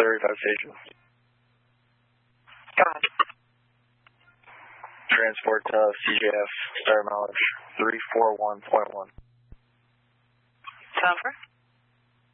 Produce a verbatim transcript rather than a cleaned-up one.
thirty-five station. Go ahead. Transport to C J F, star mileage three four one point one. Over.